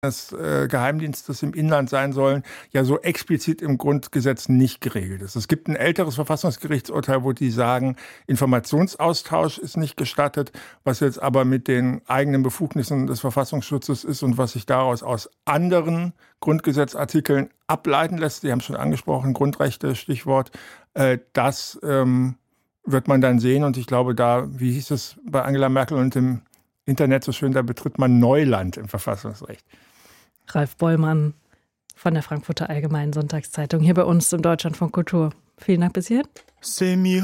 des Geheimdienstes im Inland sein sollen, ja so explizit im Grundgesetz nicht geregelt ist. Es gibt ein älteres Verfassungsgerichtsurteil, wo die sagen, Informationsaustausch ist nicht gestattet, was jetzt aber mit den eigenen Befugnissen des Verfassungsschutzes ist und was sich daraus aus anderen Grundgesetzartikeln ableiten lässt. Sie haben es schon angesprochen, Grundrechte, Stichwort. Das wird man dann sehen und ich glaube da, wie hieß es bei Angela Merkel und im Internet so schön, da betritt man Neuland im Verfassungsrecht. Ralf Bollmann von der Frankfurter Allgemeinen Sonntagszeitung hier bei uns im Deutschlandfunk Kultur. Vielen Dank bis hierhin.